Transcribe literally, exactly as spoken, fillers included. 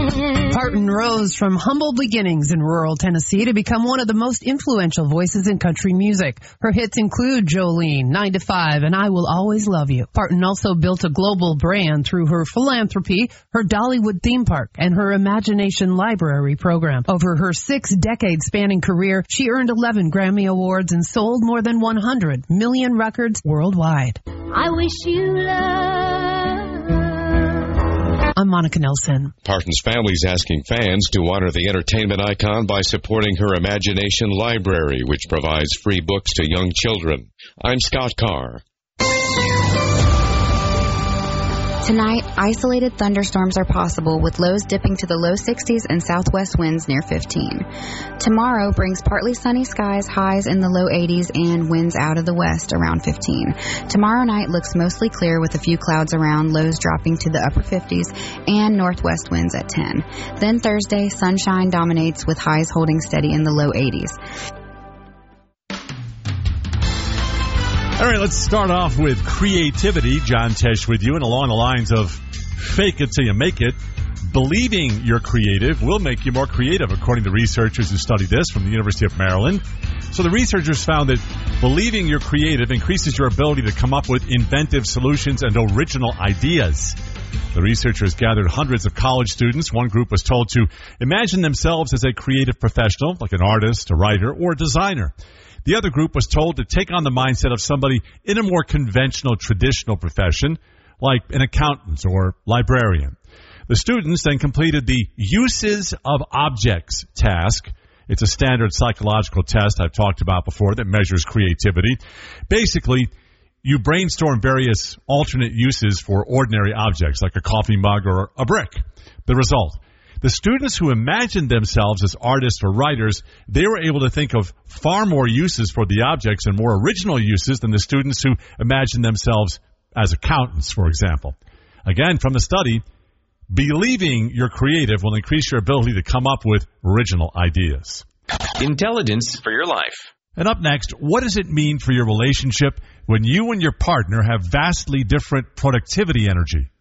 Parton rose from humble beginnings in rural Tennessee to become one of the most influential voices in country music. Her hits include Jolene, nine to five, and I Will Always Love You. Parton also built a global brand through her philanthropy, her Dollywood theme park, and her Imagination Library program. Over her six-decade-spanning career, she earned eleven Grammy Awards and sold more than one hundred million records worldwide. I wish you love. I'm Monica Nelson. Parton's family is asking fans to honor the entertainment icon by supporting her Imagination Library, which provides free books to young children. I'm Scott Carr. Tonight, isolated thunderstorms are possible with lows dipping to the low sixties and southwest winds near fifteen. Tomorrow brings partly sunny skies, highs in the low eighties, and winds out of the west around fifteen. Tomorrow night looks mostly clear with a few clouds around, lows dropping to the upper fifties, and northwest winds at ten. Then Thursday, sunshine dominates with highs holding steady in the low eighties. All right, let's start off with creativity. John Tesh with you, and along the lines of fake it till you make it, believing you're creative will make you more creative, according to researchers who studied this from the University of Maryland. So the researchers found that believing you're creative increases your ability to come up with inventive solutions and original ideas. The researchers gathered hundreds of college students. One group was told to imagine themselves as a creative professional, like an artist, a writer, or a designer. The other group was told to take on the mindset of somebody in a more conventional, traditional profession, like an accountant or librarian. The students then completed the Uses of Objects task. It's a standard psychological test I've talked about before that measures creativity. Basically, you brainstorm various alternate uses for ordinary objects, like a coffee mug or a brick. The result: the students who imagined themselves as artists or writers, they were able to think of far more uses for the objects and more original uses than the students who imagined themselves as accountants, for example. Again, from the study, believing you're creative will increase your ability to come up with original ideas. Intelligence for your life. And up next, what does it mean for your relationship when you and your partner have vastly different productivity energy?